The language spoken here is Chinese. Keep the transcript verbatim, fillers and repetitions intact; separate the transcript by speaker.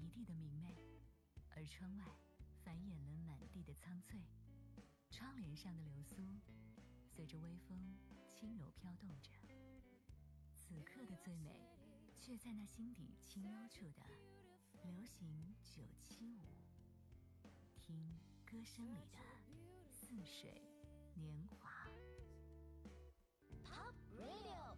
Speaker 1: 地的明媚，而窗外繁衍了满地的苍翠。窗帘上的流苏随着微风轻柔飘动着，此刻的最美却在那心底清幽处的流行九七五，听歌声里的似水年华。
Speaker 2: Pop Radio